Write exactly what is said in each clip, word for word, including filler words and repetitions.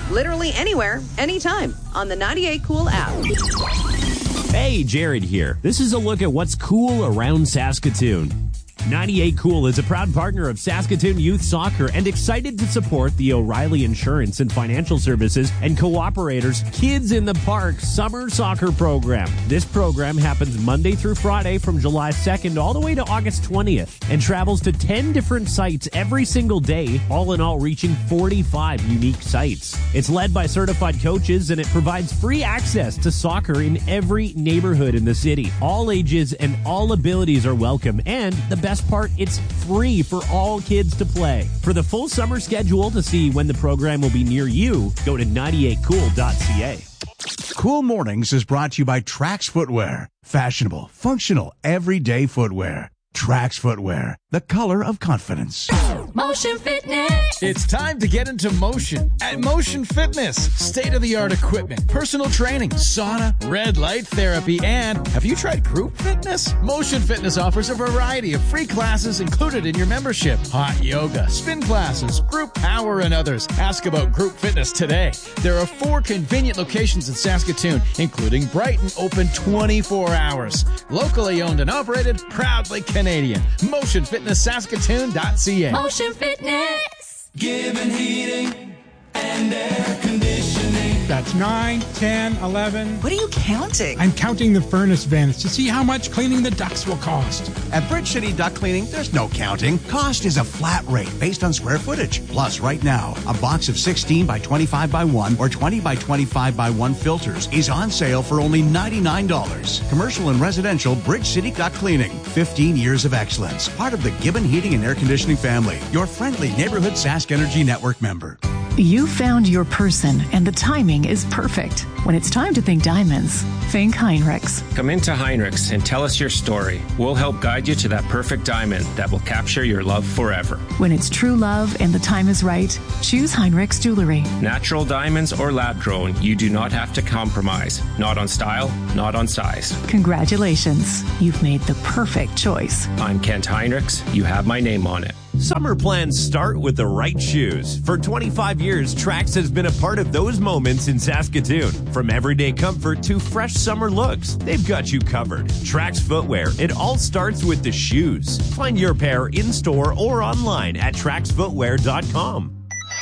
Literally anywhere, anytime on the ninety-eight Cool app. Hey, Jared here. This is a look at what's cool around Saskatoon. ninety-eight Cool is a proud partner of Saskatoon Youth Soccer and excited to support the O'Reilly Insurance and Financial Services and Cooperators Kids in the Park Summer Soccer Program. This program happens Monday through Friday from July second all the way to August twentieth and travels to ten different sites every single day, all in all reaching forty-five unique sites. It's led by certified coaches and it provides free access to soccer in every neighborhood in the city. All ages and all abilities are welcome, and the best Best part, it's free for all kids to play. For the full summer schedule to see when the program will be near you, go to ninety-eight cool dot c a. Cool Mornings is brought to you by Trax Footwear. Fashionable, functional, everyday footwear. Trax Footwear, the color of confidence. Motion Fitness. It's time to get into motion at Motion Fitness. State-of-the-art equipment, personal training, sauna, red light therapy, and have you tried group fitness? Motion Fitness offers a variety of free classes included in your membership. Hot yoga, spin classes, group power, and others. Ask about group fitness today. There are four convenient locations in Saskatoon, including Brighton, open twenty-four hours. Locally owned and operated, proudly Canadian. motion fitness saskatoon dot c a. Motion Fitness. Given heating and air conditioning. That's nine, ten, eleven. What are you counting? I'm counting the furnace vents to see how much cleaning the ducts will cost. At Bridge City Duct Cleaning, there's no counting. Cost is a flat rate based on square footage. Plus, right now, a box of sixteen by twenty-five by one or twenty by twenty-five by one filters is on sale for only ninety-nine dollars. Commercial and residential Bridge City Duct Cleaning. fifteen years of excellence. Part of the Gibbon Heating and Air Conditioning family. Your friendly neighborhood Sask Energy Network member. You found your person, and the timing is perfect. When it's time to think diamonds, think Heinrichs. Come into Heinrichs and tell us your story. We'll help guide you to that perfect diamond that will capture your love forever. When it's true love and the time is right, choose Heinrichs Jewelry. Natural diamonds or lab-grown, you do not have to compromise. Not on style, not on size. Congratulations. You've made the perfect choice. I'm Kent Heinrichs. You have my name on it. Summer plans start with the right shoes. For twenty-five years, Trax has been a part of those moments in Saskatoon. From everyday comfort to fresh summer looks, they've got you covered. Trax Footwear, it all starts with the shoes. Find your pair in-store or online at trax footwear dot com.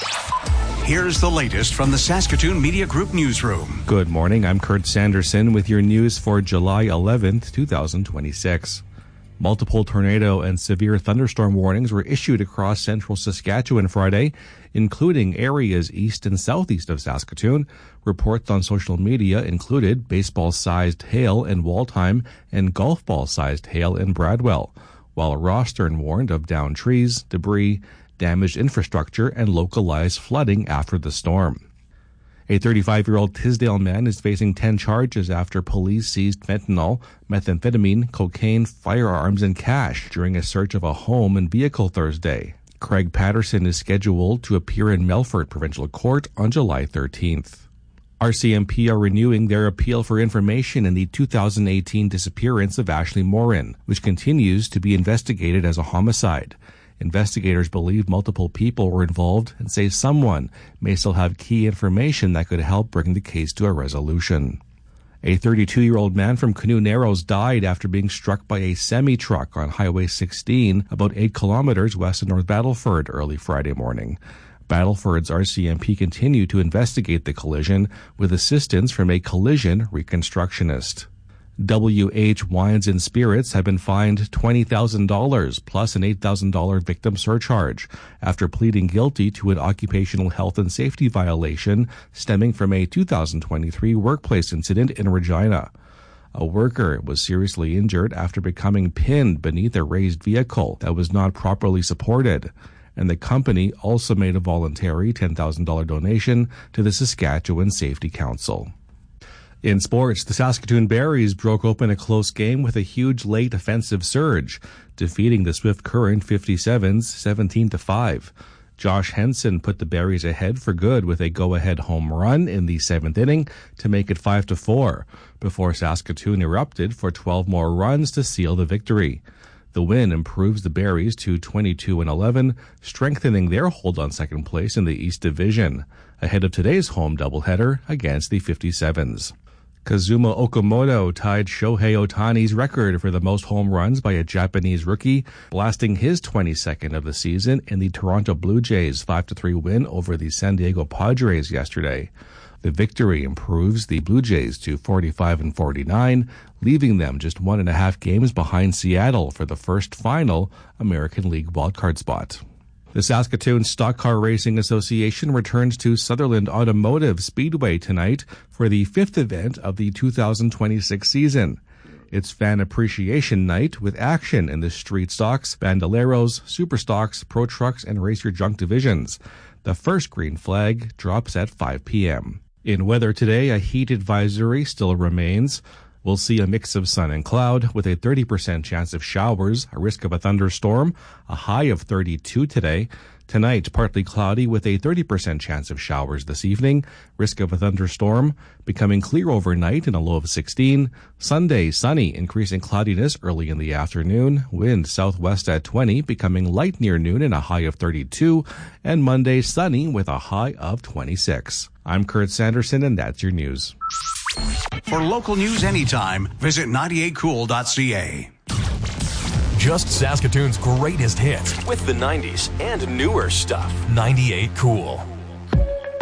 Here's the latest from the Saskatoon Media Group newsroom. Good morning. I'm Kurt Sanderson with your news for July eleventh, twenty twenty-six. Multiple tornado and severe thunderstorm warnings were issued across central Saskatchewan Friday, including areas east and southeast of Saskatoon. Reports on social media included baseball-sized hail in Waldheim and golf ball-sized hail in Bradwell, while Rostern warned of downed trees, debris, damaged infrastructure, and localized flooding after the storm. A thirty-five-year-old Tisdale man is facing ten charges after police seized fentanyl, methamphetamine, cocaine, firearms, and cash during a search of a home and vehicle Thursday. Craig Patterson is scheduled to appear in Melfort Provincial Court on July thirteenth. R C M P are renewing their appeal for information in the two thousand eighteen disappearance of Ashley Morin, which continues to be investigated as a homicide. Investigators believe multiple people were involved and say someone may still have key information that could help bring the case to a resolution. A thirty-two-year-old man from Canoe Narrows died after being struck by a semi-truck on Highway sixteen about eight kilometers west of North Battleford early Friday morning. Battleford's R C M P continued to investigate the collision with assistance from a collision reconstructionist. W H Wines and Spirits have been fined twenty thousand dollars plus an eight thousand dollars victim surcharge after pleading guilty to an occupational health and safety violation stemming from a two thousand twenty-three workplace incident in Regina. A worker was seriously injured after becoming pinned beneath a raised vehicle that was not properly supported, and the company also made a voluntary ten thousand dollars donation to the Saskatchewan Safety Council. In sports, the Saskatoon Berries broke open a close game with a huge late offensive surge, defeating the Swift Current fifty-sevens seventeen to five. Josh Henson put the Berries ahead for good with a go-ahead home run in the seventh inning to make it five to four, before Saskatoon erupted for twelve more runs to seal the victory. The win improves the Berries to twenty-two and eleven, strengthening their hold on second place in the East Division, ahead of today's home doubleheader against the fifty-sevens. Kazuma Okamoto tied Shohei Ohtani's record for the most home runs by a Japanese rookie, blasting his twenty-second of the season in the Toronto Blue Jays' five to three win over the San Diego Padres yesterday. The victory improves the Blue Jays to forty-five and forty-nine, leaving them just one and a half games behind Seattle for the first final American League wildcard spot. The Saskatoon Stock Car Racing Association returns to Sutherland Automotive Speedway tonight for the fifth event of the two thousand twenty-six season. It's Fan Appreciation Night with action in the Street Stocks, Bandoleros, Super Stocks, Pro Trucks, and Race Your Junk divisions. The first green flag drops at five p.m. In weather today, a heat advisory still remains. We'll see a mix of sun and cloud with a thirty percent chance of showers, a risk of a thunderstorm, a high of thirty-two today. Tonight, partly cloudy with a thirty percent chance of showers this evening, risk of a thunderstorm, becoming clear overnight and a low of sixteen. Sunday, sunny, increasing cloudiness early in the afternoon, wind southwest at twenty, becoming light near noon and a high of thirty-two, and Monday, sunny with a high of twenty-six. I'm Kurt Sanderson, and that's your news. For local news anytime, visit ninety-eight cool dot c a. Just Saskatoon's greatest hits with the nineties and newer stuff. ninety-eight Cool.